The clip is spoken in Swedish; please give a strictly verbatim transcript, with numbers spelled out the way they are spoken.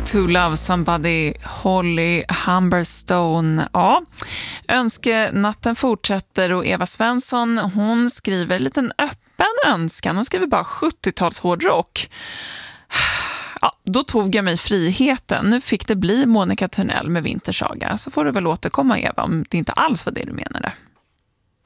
To Love Somebody, Holly Humberstone. Ja, önskenatten fortsätter och Eva Svensson, hon skriver en liten öppen önskan. Hon skriver bara sjuttio-tals hårdrock. Ja, då tog jag mig friheten. Nu fick det bli Monica Törnell med Vintersaga. Så får du väl återkomma, Eva, om det inte alls var det du menade.